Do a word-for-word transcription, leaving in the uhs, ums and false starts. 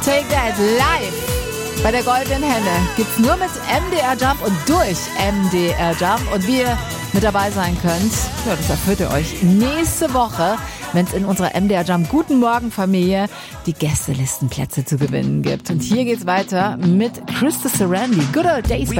Take That live bei der Goldenen Henne. Gibt's nur mit M D R Jump und durch M D R Jump. Und wie ihr mit dabei sein könnt, ja, das erfüllt ihr euch nächste Woche, wenn es in unserer M D R Jump Guten Morgen Familie die Gästelistenplätze zu gewinnen gibt. Und hier geht's weiter mit Krista Sarandon. Good Old Days.